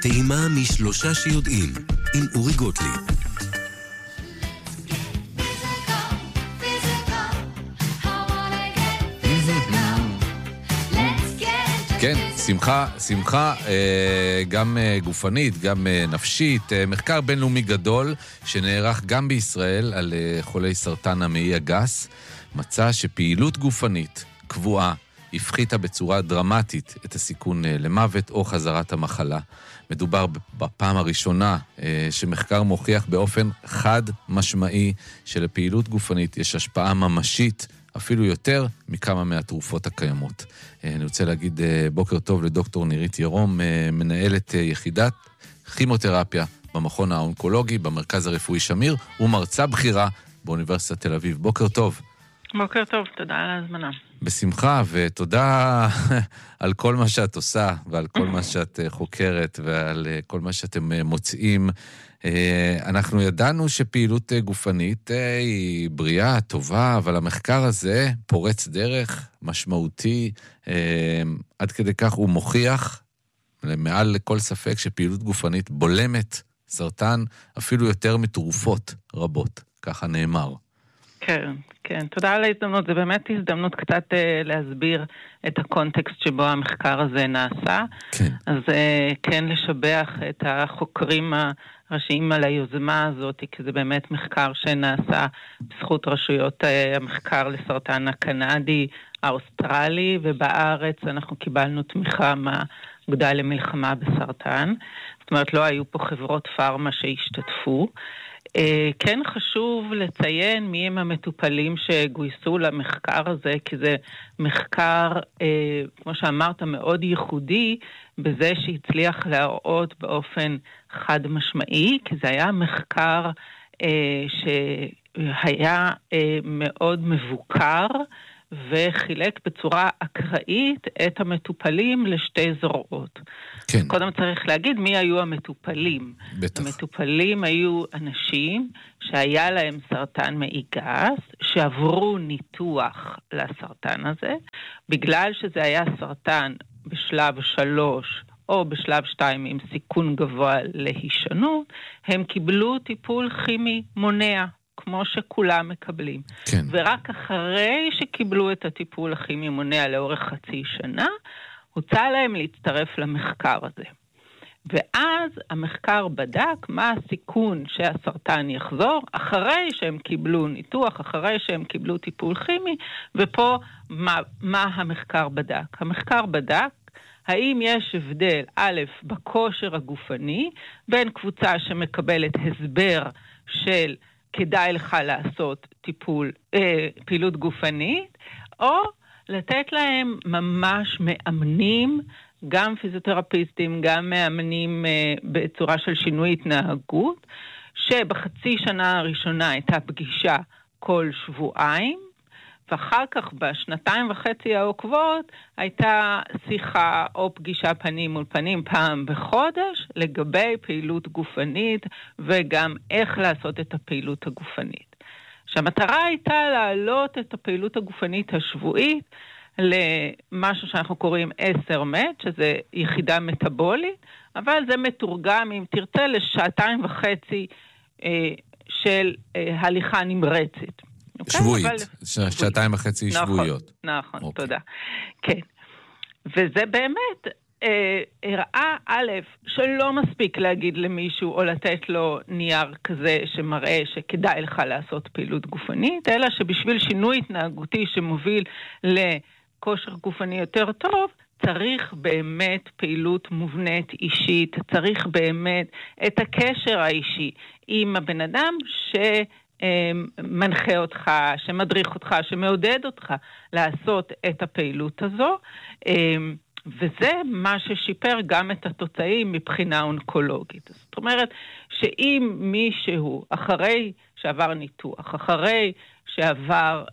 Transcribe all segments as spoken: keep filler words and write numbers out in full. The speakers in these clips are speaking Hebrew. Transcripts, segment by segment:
טעימה משלושה שיודעים, עם אורי גוטליב. כן, שמחה, שמחה, גם גופנית, גם נפשית. מחקר בינלאומי גדול שנערך גם בישראל על חולי סרטן המעי הגס, מצא שפעילות גופנית קבועה הפחיתה בצורה דרמטית את הסיכון למוות או חזרת המחלה. מדובר בפעם הראשונה שמחקר מוכיח באופן חד משמעי שלפעילות גופנית יש השפעה ממשית, אפילו יותר מכמה מהתרופות הקיימות. אני רוצה להגיד בוקר טוב לדוקטור נירית ירום, מנהלת יחידת כימותרפיה במכון האונקולוגי במרכז הרפואי שמיר, ומרצה בכירה באוניברסיטת תל אביב. בוקר טוב. בוקר טוב, תודה על ההזמנה. בשמחה, ותודה על כל מה שאת עושה, ועל כל מה שאת חוקרת, ועל כל מה שאתם מוצאים. אנחנו ידענו שפעילות גופנית היא בריאה, טובה, אבל המחקר הזה פורץ דרך, משמעותי, עד כדי כך הוא מוכיח, מעל לכל ספק, שפעילות גופנית בולמת סרטן, אפילו יותר מתרופות רבות, ככה נאמר. כן, כן, תודה על ההזדמנות. זה באמת הזדמנות קצת אה, להסביר את הקונטקסט שבו המחקר הזה נעשה. כן. אז אה, כן לשבח את החוקרים הראשיים על היוזמה הזאת, כי זה באמת מחקר שנעשה בזכות רשויות אה, המחקר לסרטן הקנדי, האוסטרלי, ובארץ אנחנו קיבלנו תמיכה מהאגודה למלחמה בסרטן. זאת אומרת, לא היו פה חברות פארמה שהשתתפו. כן חשוב לציין מי הם המטופלים שגויסו למחקר הזה, כי זה מחקר, כמו שאמרת, מאוד ייחודי, בזה שהצליח להראות באופן חד משמעי, כי זה היה מחקר שהיה מאוד מבוקר, וחילק בצורה אקראית את המטופלים לשתי זרועות. כן. קודם צריך להגיד מי היו המטופלים. בטח. המטופלים היו אנשים שהיה להם סרטן מעי גס, שעברו ניתוח לסרטן הזה, בגלל שזה היה סרטן בשלב שלוש או בשלב שתיים עם סיכון גבוה להישנות, הם קיבלו טיפול כימי מונע. כמו שכולם מקבלים. כן. ורק אחרי שקיבלו את הטיפול הכימי מונע לאורך חצי שנה, הוצע להם להצטרף למחקר הזה. ואז המחקר בדק מה הסיכון שהסרטן יחזור, אחרי שהם קיבלו ניתוח, אחרי שהם קיבלו טיפול כימי, ופה מה, מה המחקר בדק? המחקר בדק האם יש הבדל, א', בכושר הגופני, בין קבוצה שמקבלת הסבר של כדאי לך לעשות טיפול, אה, פעילות גופנית, או לתת להם ממש מאמנים, גם פיזיותרפיסטים, גם מאמנים אה, בצורה של שינוי התנהגות, שבחצי שנה הראשונה הייתה פגישה כל שבועיים, ואחר כך בשנתיים וחצי העוקבות הייתה שיחה או פגישה פנים מול פנים פעם בחודש לגבי פעילות גופנית וגם איך לעשות את הפעילות הגופנית. שהמטרה הייתה להעלות את הפעילות הגופנית השבועית למשהו שאנחנו קוראים עשר מט, שזה יחידה מטאבולית, אבל זה מתורגם, אם תרצה, לשעתיים וחצי אה, של אה, הליכה נמרצת. שבועית, שעתיים וחצי שבועיות. נכון, תודה. כן. וזה באמת אה, הראה א', שלא מספיק להגיד למישהו או לתת לו נייר כזה שמראה שכדאי לך לעשות פעילות גופנית, אלא שבשביל שינוי התנהגותי שמוביל לכושר גופני יותר טוב, צריך באמת פעילות מובנית אישית, צריך באמת את הקשר האישי עם הבן אדם ש... מנחה אותך, שמדריך אותך, שמעודד אותך לעשות את הפעילות הזו, וזה מה ששיפר גם את התוצאים מבחינה אונקולוגית. זאת אומרת, שאם מישהו אחרי שעבר ניתוח, אחרי שעבר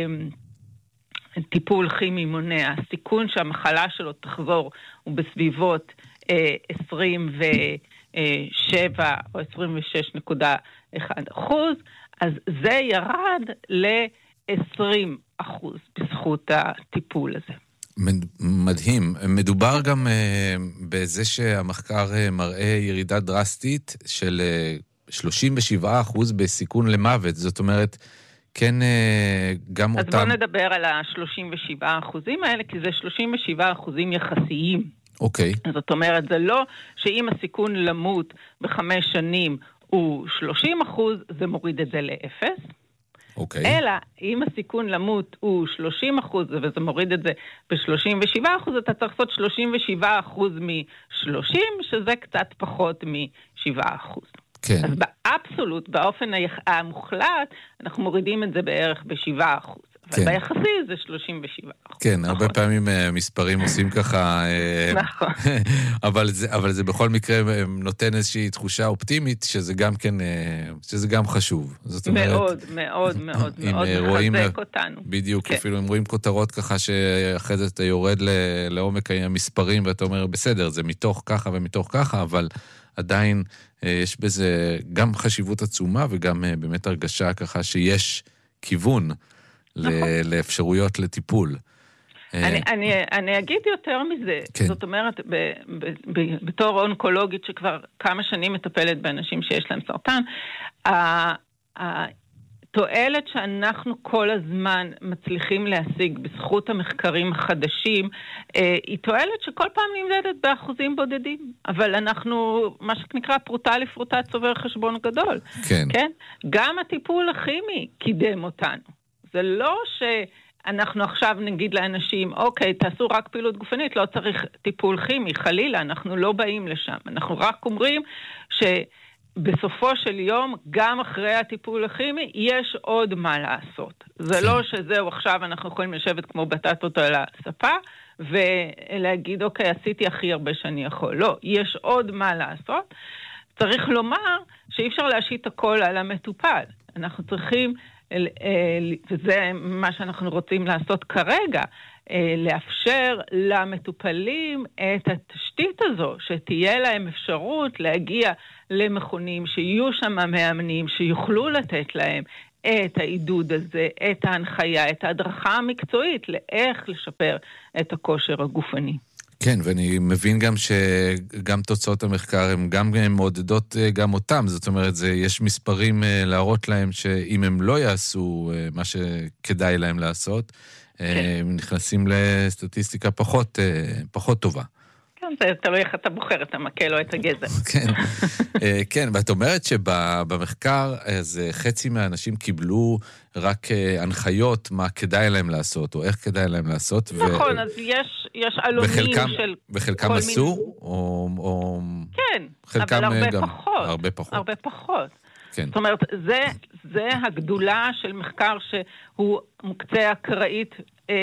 טיפול כימי מונע, הסיכון שהמחלה שלו תחזור הוא בסביבות עשרים ושבע או עשרים ושש נקודה אחת אחוז, אז זה ירד ל-עשרים אחוז בזכות הטיפול הזה. מדהים. מדובר גם בזה שהמחקר מראה ירידה דרסטית של שלושים ושבעה אחוז בסיכון למוות. זאת אומרת, כן, גם אז אותם... אז בוא נדבר על ה-שלושים ושבעה אחוזים האלה, כי זה שלושים ושבעה אחוזים יחסיים. אוקיי. זאת אומרת, זה לא שאם הסיכון למות בחמש שנים הוא שלושים אחוז, זה מוריד את זה לאפס. אוקיי. אלא, אם הסיכון למות הוא שלושים אחוז, וזה מוריד את זה ב-שלושים ושבעה אחוז, אתה צריך לעשות שלושים ושבעה אחוז מ-שלושים, שזה קצת פחות מ-שבעה אחוז. כן. אז באבסולוט, באופן המוחלט, אנחנו מורידים את זה בערך ב-שבעה אחוז. אבל כן. ביחסי זה שלושים ושבעה אחוז. כן, נכון. הרבה פעמים מספרים עושים ככה, נכון. אבל זה, אבל זה בכל מקרה נותן איזושהי תחושה אופטימית, שזה גם כן, שזה גם חשוב. זאת אומרת, מאוד, מאוד, מאוד, מאוד מחזק אותנו. בדיוק, כן. אפילו אם רואים כותרות ככה, שאחרי זה אתה יורד לעומק המספרים, ואתה אומר, בסדר, זה מתוך ככה ומתוך ככה, אבל עדיין יש בזה גם חשיבות עצומה, וגם באמת הרגשה ככה שיש כיוון, נכון. לאפשרויות לטיפול. אני, אני, אני אגיד יותר מזה. כן. זאת אומרת, ב, ב, ב, בתור אונקולוגית שכבר כמה שנים מטפלת באנשים שיש להם סרטן, התועלת שאנחנו כל הזמן מצליחים להשיג בזכות המחקרים החדשים, היא תועלת שכל פעם נמדדת באחוזים בודדים. אבל אנחנו, מה שנקרא פרוטה לפרוטה צובר חשבון גדול. כן. כן? גם הטיפול הכימי קידם אותנו. זה לא שאנחנו עכשיו נגיד לאנשים, אוקיי, תעשו רק פעילות גופנית, לא צריך טיפול כימי, חלילה, אנחנו לא באים לשם. אנחנו רק אומרים שבסופו של יום, גם אחרי הטיפול הכימי, יש עוד מה לעשות. זה לא שזהו, עכשיו אנחנו יכולים לשבת כמו בטטות על הספה, ולהגיד, אוקיי, עשיתי הכי הרבה שאני יכול. לא, יש עוד מה לעשות. צריך לומר שאי אפשר להשית הכל על המטופל. אנחנו צריכים... וזה מה שאנחנו רוצים לעשות כרגע, לאפשר למטופלים את התשתית הזו, שתהיה להם אפשרות להגיע למכונים, שיהיו שם מאמנים, שיוכלו לתת להם את העידוד הזה, את ההנחיה, את ההדרכה המקצועית, לאיך לשפר את הכושר הגופני. כן, ואני מבין גם שגם תוצאות המחקר הן גם מעודדות גם אותם, זאת אומרת, זה, יש מספרים להראות להם שאם הם לא יעשו מה שכדאי להם לעשות, כן. הם נכנסים לסטטיסטיקה פחות, פחות טובה. כן, זה תלוי איך אתה בוחר את המקל או את הגזר. כן, כן, ואת אומרת שבמחקר, אז חצי מהאנשים קיבלו רק הנחיות מה כדאי להם לעשות, או איך כדאי להם לעשות. נכון, אז יש, יש אלומים של... וחלקם עשו, או... כן, אבל הרבה פחות. הרבה פחות. הרבה פחות. כן. זאת אומרת, זה, זה הגדולה של מחקר שהוא מוקצה אקראית,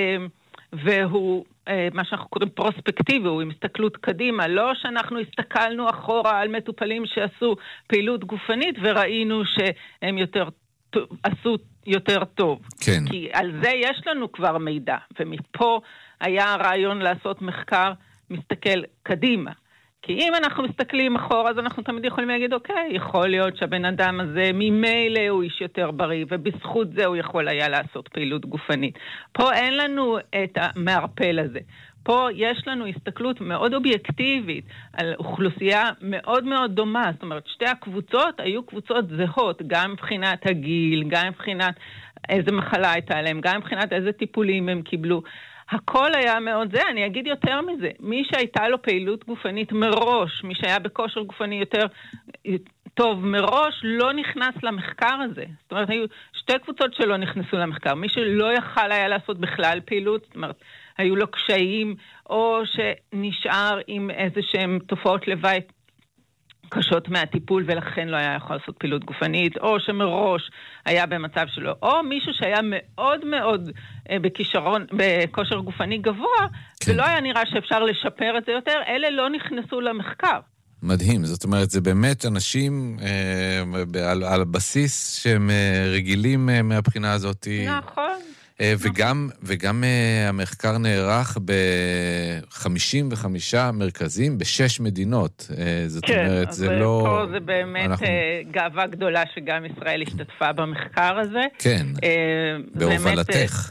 והוא מה שאנחנו קוראים פרוספקטיבי, הוא עם הסתכלות קדימה, לא שאנחנו הסתכלנו אחורה על מטופלים שעשו פעילות גופנית וראינו שהם יותר עשו יותר טוב. כן. כי על זה יש לנו כבר מידע, ומפה היה הרעיון לעשות מחקר מסתכל קדימה. כי אם אנחנו מסתכלים אחורה, אז אנחנו תמיד יכולים להגיד, אוקיי, יכול להיות שהבן אדם הזה ממילא הוא איש יותר בריא, ובזכות זה הוא יכול היה לעשות פעילות גופנית. פה אין לנו את המערפל הזה. פה יש לנו הסתכלות מאוד אובייקטיבית על אוכלוסייה מאוד מאוד דומה. זאת אומרת, שתי הקבוצות היו קבוצות זהות, גם מבחינת הגיל, גם מבחינת איזה מחלה הייתה להם, גם מבחינת איזה טיפולים הם קיבלו. הכל היה מאוד זה, אני אגיד יותר מזה. מי שהייתה לו פעילות גופנית מראש, מי שהיה בכושר גופני יותר טוב מראש, לא נכנס למחקר הזה. זאת אומרת, היו שתי קבוצות שלא נכנסו למחקר. מי שלא יכל היה לעשות בכלל פעילות, זאת אומרת, היו לו קשיים, או שנשאר עם איזה שהם תופעות לוואי קשות מהטיפול, ולכן לא היה יכול לעשות פעילות גופנית, או שמראש היה במצב שלו, או מישהו שהיה מאוד מאוד בכישרון, בכושר גופני גבוה, כן. ולא היה נראה שאפשר לשפר את זה יותר, אלה לא נכנסו למחקר. מדהים, זאת אומרת, זה באמת אנשים אה, על, על בסיס שהם אה, רגילים אה, מהבחינה הזאת. נכון. וגם, וגם המחקר נערך ב-חמישים וחמישה מרכזים בשש מדינות. זאת כן, אומרת, זה לא... פה זה באמת אנחנו... גאווה גדולה שגם ישראל השתתפה במחקר הזה. כן, בהובלתך.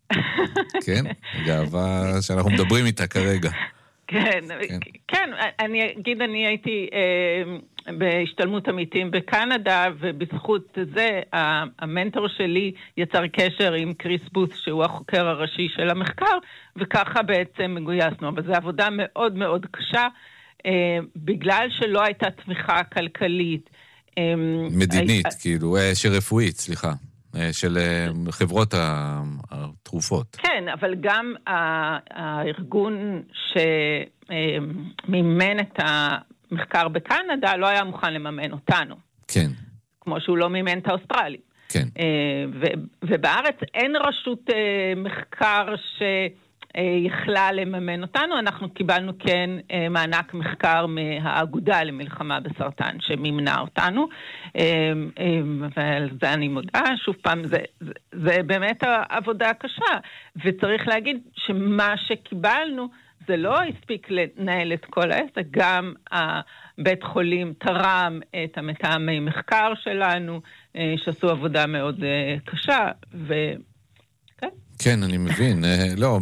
כן, גאווה שאנחנו מדברים איתה כרגע. כן, כן, כן, אני אגיד, אני הייתי אה, בהשתלמות עמיתים בקנדה, ובזכות זה, המנטור שלי יצר קשר עם קריס בוס, שהוא החוקר הראשי של המחקר, וככה בעצם מגויסנו. אבל זו עבודה מאוד מאוד קשה, אה, בגלל שלא הייתה תמיכה כלכלית. אה, מדינית, אה, כאילו, אה, שרפואית, סליחה. של חברות התרופות. כן, אבל גם הארגון שמימן את המחקר בקנדה לא היה מוכן לממן אותנו. כן. כמו שהוא לא מימן את האוסטרלים. כן. ובארץ אין רשות מחקר ש... יכלה לממן אותנו, אנחנו קיבלנו כן מענק מחקר מהאגודה למלחמה בסרטן שמימנה אותנו, ועל זה אני מודה, שוב פעם, זה, זה, זה באמת העבודה הקשה, וצריך להגיד שמה שקיבלנו זה לא הספיק לנהל את כל העסק, גם הבית חולים תרם את המתאמי מחקר שלנו, שעשו עבודה מאוד קשה, ו... כן, אני מבין. לא,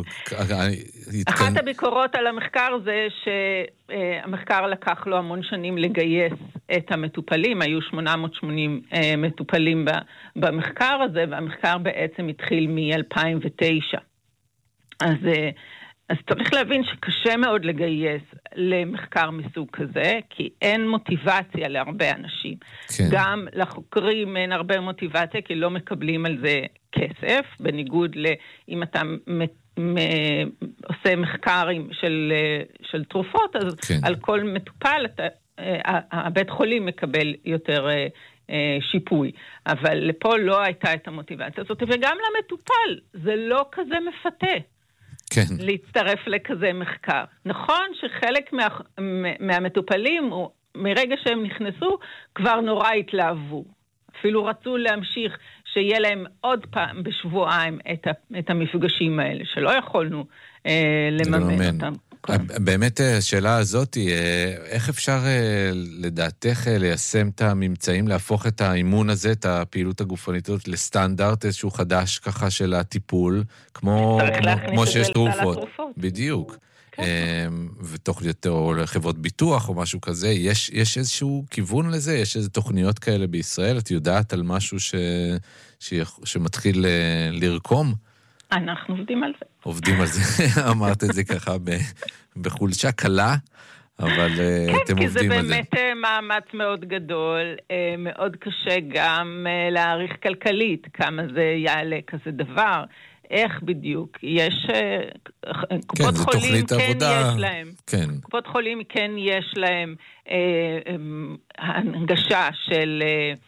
אחת הביקורות על המחקר זה שהמחקר לקח לו המון שנים לגייס את המטופלים, היו שמונה מאות ושמונים מטופלים במחקר הזה, והמחקר בעצם התחיל מ-אלפיים ותשע. אז אז צריך להבין שקשה מאוד לגייס למחקר מסוג כזה, כי אין מוטיבציה להרבה אנשים. כן. גם לחוקרים אין הרבה מוטיבציה, כי לא מקבלים על זה כסף, בניגוד לאם אתה מ, מ, עושה מחקר של, של תרופות, אז כן. על כל מטופל, אתה, הבית חולים מקבל יותר שיפוי. אבל לפה לא הייתה את המוטיבציה הזאת, וגם למטופל, זה לא כזה מפתה. כן. להצטרף לכזה מחקר. נכון שחלק מה, מהמטופלים, מרגע שהם נכנסו, כבר נורא התלהבו. אפילו רצו להמשיך שיהיה להם עוד פעם בשבועיים את, ה, את המפגשים האלה, שלא יכולנו אה, לממן אותם. באמת השאלה הזאת היא, איך אפשר לדעתך ליישם את הממצאים, להפוך את האימון הזה, את הפעילות הגופנית הזאת, לסטנדרט איזשהו חדש ככה של הטיפול, כמו, כמו, כמו שיש תרופות. בדיוק. כן. ותוך יותר, או לחברות ביטוח או משהו כזה, יש, יש איזשהו כיוון לזה? יש איזה תוכניות כאלה בישראל? את יודעת על משהו ש, ש, שמתחיל לרקום? אנחנו עובדים על זה. עובדים על זה, אמרת את זה ככה בחולשה קלה, אבל אתם עובדים על זה. כן, כי זה באמת מאמץ מאוד גדול, מאוד קשה גם להעריך כלכלית, כמה זה יעלה כזה דבר, איך בדיוק. יש קופות חולים, כן יש להם. קופות חולים כן יש להם הנגשה של...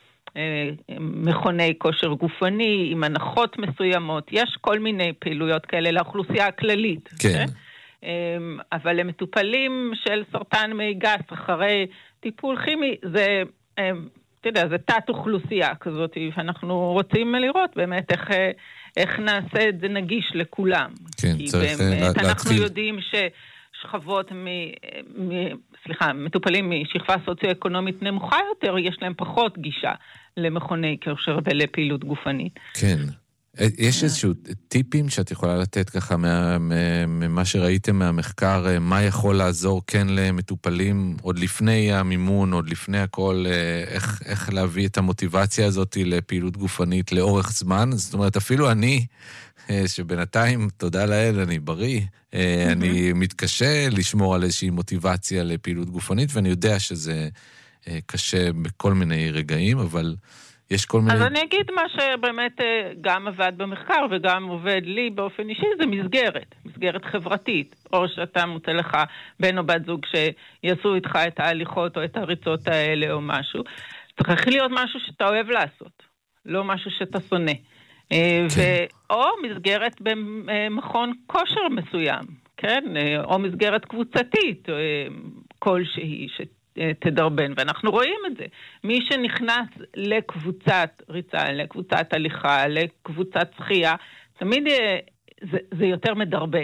מכוני כושר גופני, עם הנחות מסוימות, יש כל מיני פעילויות כאלה לאוכלוסייה הכללית. כן. אבל למטופלים של סרטן מעי גס אחרי טיפול כימי, זה, אתה יודע, זה תת אוכלוסייה כזאת, ואנחנו רוצים לראות באמת איך, איך נעשה את זה נגיש לכולם. כן, צריך באמת, להתחיל. אנחנו יודעים ש... שכבות מ... מ... סליחה, מטופלים משכבה סוציו-אקונומית נמוכה יותר, יש להם פחות גישה למכוני כושר ולפעילות גופנית. כן. יש איזשהו טיפים שאת יכולה לתת ככה ממה שראיתם מהמחקר, מה יכול לעזור כן למטופלים עוד לפני המימון, עוד לפני הכל, איך, איך להביא את המוטיבציה הזאת לפעילות גופנית לאורך זמן? זאת אומרת, אפילו אני... שבינתיים, תודה לאל, אני בריא, mm-hmm. אני מתקשה לשמור על איזושהי מוטיבציה לפעילות גופנית, ואני יודע שזה קשה בכל מיני רגעים, אבל יש כל מיני... אז אני אגיד מה שבאמת גם עבד במחקר, וגם עובד לי באופן אישי, זה מסגרת, מסגרת חברתית, או שאתה מוצא לך בן או בת זוג שיעשו איתך את ההליכות או את הריצות האלה או משהו, צריך להיות משהו שאתה אוהב לעשות, לא משהו שאתה שונא. ו... או מסגרת במכון כושר מסוים, כן? או מסגרת קבוצתית כלשהי שתדרבן, ואנחנו רואים את זה. מי שנכנס לקבוצת ריצה, לקבוצת הליכה, לקבוצת שחייה, תמיד זה, זה יותר מדרבן.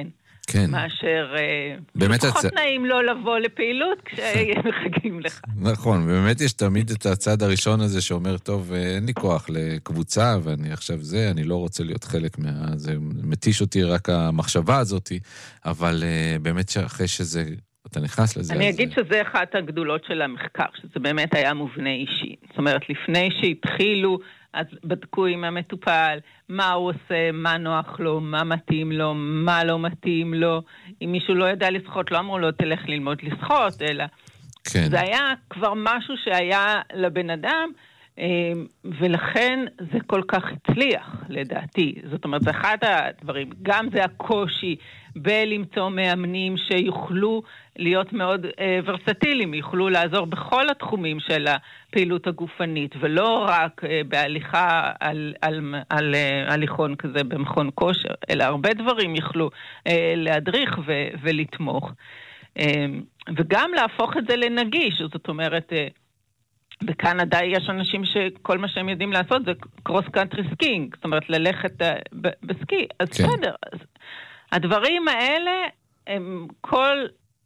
כן. מאשר באמת פחות הצ... נעים לא לבוא לפעילות כשמחכים לך. נכון, באמת יש תמיד את הצד הראשון הזה שאומר, טוב, אין לי כוח לקבוצה, ואני עכשיו זה, אני לא רוצה להיות חלק מה... זה מתיש אותי רק המחשבה הזאת, אבל באמת שאחרי שזה... אתה נכנס לזה. אני אז... אגיד שזה אחת הגדולות של המחקר, שזה באמת היה מובנה אישי. זאת אומרת, לפני שהתחילו, אז בדקו עם המטופל, מה הוא עושה, מה נוח לו, מה מתאים לו, מה לא מתאים לו. אם מישהו לא ידע לשחות, לא אמרו לו, תלך ללמוד לשחות, אלא... כן. זה היה כבר משהו שהיה לבן אדם, ולכן זה כל כך הצליח, לדעתי. זאת אומרת, זה אחד הדברים. גם זה הקושי בלמצוא מאמנים שיוכלו להיות מאוד אה, ורסטיליים, יוכלו לעזור בכל התחומים של הפעילות הגופנית, ולא רק אה, בהליכה על, על, על אה, הליכון כזה במכון כושר, אלא הרבה דברים יוכלו אה, להדריך ו, ולתמוך. אה, וגם להפוך את זה לנגיש, זאת אומרת... אה, בקנדה יש אנשים שכל מה שהם יודעים לעשות זה קרוס קאנטרי סקינג, זאת אומרת ללכת בסקי, אז כן. בסדר. אז הדברים האלה הם כל,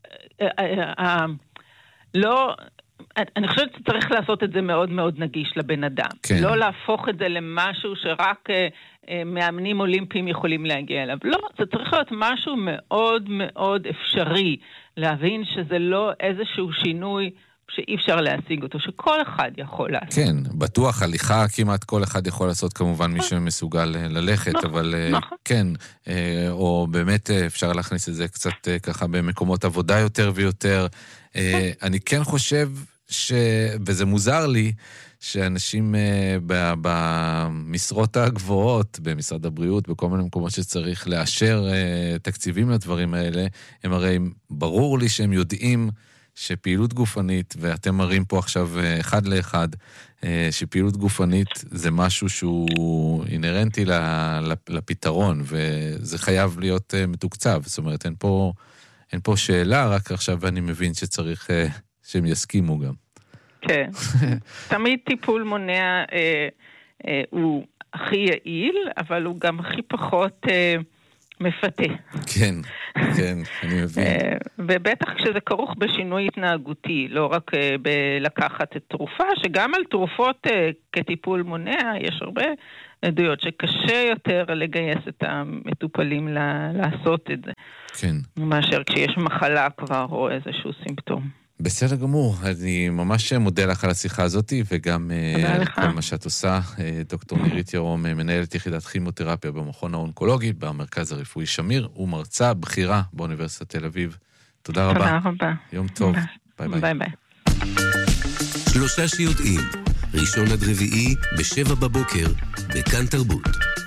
לא, אני חושבת שצריך לעשות את זה מאוד מאוד נגיש לבן אדם. כן. לא להפוך את זה למשהו שרק מאמנים אולימפיים יכולים להגיע אליו. לא, זה צריך להיות משהו מאוד מאוד אפשרי, להבין שזה לא איזשהו שינוי שאי אפשר להשיג אותו, שכל אחד יכול לעשות. כן, בטוח, הליכה כמעט כל אחד יכול לעשות, כמובן מי שמסוגל ללכת, אבל כן, או באמת אפשר להכניס את זה קצת ככה במקומות עבודה יותר ויותר. אני כן חושב ש... וזה מוזר לי, שאנשים במשרות הגבוהות, במשרד הבריאות, בכל מיני מקומות שצריך לאשר תקציבים לדברים האלה, הם הרי ברור לי שהם יודעים שפעילות גופנית, ואתם מראים פה עכשיו אחד לאחד, שפעילות גופנית זה משהו שהוא אינרנטי לפתרון, וזה חייב להיות מתוקצב. זאת אומרת, אין פה, אין פה שאלה, רק עכשיו אני מבין שצריך שהם יסכימו גם. כן. תמיד טיפול מונע אה, אה, הוא הכי יעיל, אבל הוא גם הכי פחות... אה, מפתה. כן, כן, אני מבין. ובטח כשזה כרוך בשינוי התנהגותי, לא רק בלקחת את תרופה, שגם על תרופות כטיפול מונע, יש הרבה עדויות שקשה יותר לגייס את המטופלים לעשות את זה. כן. מאשר כשיש מחלה כבר או איזשהו סימפטום. בסדר גמור, אני ממש מודה לך על השיחה הזאת, וגם כל מה שאת עושה, דוקטור נירית ירום, מנהלת יחידת כימותרפיה במכון האונקולוגי, במרכז הרפואי שמיר, ומרצה בכירה באוניברסיטת תל אביב. תודה רבה. תודה רבה. יום טוב. ביי ביי. ביי ביי. שלושה שיודעים, ראשון עד רביעי, בשבע בבוקר, בכאן תרבות.